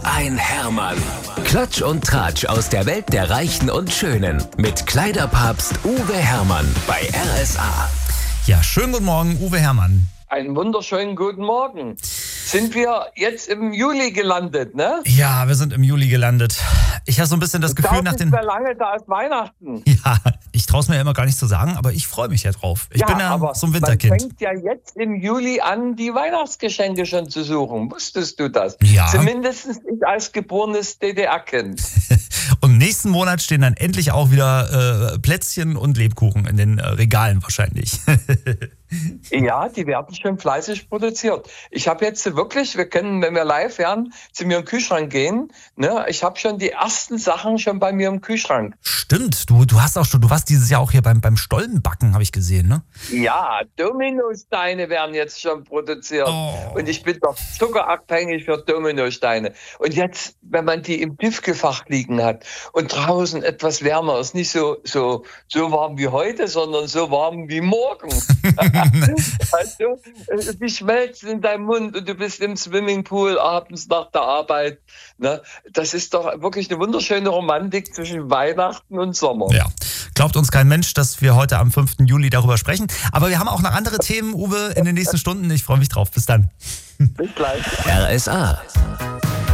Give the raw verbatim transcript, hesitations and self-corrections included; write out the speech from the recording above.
ein Hermann. Klatsch und Tratsch aus der Welt der Reichen und Schönen. Mit Kleiderpapst Uwe Hermann bei R S A. Ja, schönen guten Morgen, Uwe Hermann. Einen wunderschönen guten Morgen. Sind wir jetzt im Juli gelandet, ne? Ja, wir sind im Juli gelandet. Ich habe so ein bisschen das Gefühl nach den... Das ist lange, da ist Weihnachten. Ja, ich traue es mir ja immer gar nicht zu sagen, aber ich freue mich ja drauf. Ich ja, bin ja aber so ein Winterkind. Man fängt ja jetzt im Juli an, die Weihnachtsgeschenke schon zu suchen. Wusstest du das? Ja. Zumindest ich als geborenes D D R-Kind. Und nächsten Monat stehen dann endlich auch wieder äh, Plätzchen und Lebkuchen in den äh, Regalen wahrscheinlich. Ja, die werden schon fleißig produziert. Ich habe jetzt wirklich, wir können, wenn wir live werden, zu mir im Kühlschrank gehen. Ne? Ich habe schon die ersten Sachen schon bei mir im Kühlschrank. Stimmt, du, du hast auch schon, du warst dieses Jahr auch hier beim, beim Stollenbacken, habe ich gesehen, ne? Ja, Dominosteine werden jetzt schon produziert. Oh. Und ich bin doch zuckerabhängig für Dominosteine. Und jetzt, wenn man die im Tiefkühlfach liegen hat und draußen etwas wärmer ist, nicht so, so, so warm wie heute, sondern so warm wie morgen. Also, die schmelzen in deinem Mund und du bist im Swimmingpool abends nach der Arbeit. Ne? Das ist doch wirklich eine wunderschöne Romantik zwischen Weihnachten und Sommer. Ja, glaubt uns kein Mensch, dass wir heute am fünften Juli darüber sprechen. Aber wir haben auch noch andere Themen, Uwe, in den nächsten Stunden. Ich freue mich drauf. Bis dann. Bis gleich. R S A.